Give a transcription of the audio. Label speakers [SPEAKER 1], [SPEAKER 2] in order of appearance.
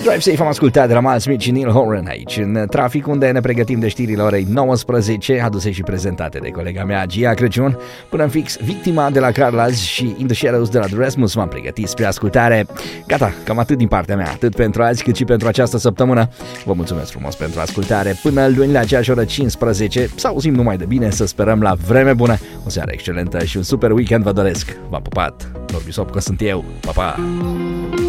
[SPEAKER 1] Drive Safe am ascultat de la Miles Smith și Neil Horan aici în trafic, unde ne pregătim de știrile orei 19, aduse și prezentate de colega mea Gia Crăciun. Până în fix, Victima de la Carlas și In The Shadows de la The Rasmus v-am pregătit spre ascultare. Gata, cam atât din partea mea, atât pentru azi cât și pentru această săptămână. Vă mulțumesc frumos pentru ascultare. Până luni la aceeași oră 15, să auzim numai de bine, să sperăm la vreme bună. O seară excelentă și un super weekend vă doresc. V-am pupat, Norbi Sopcă sunt eu. Pa, pa!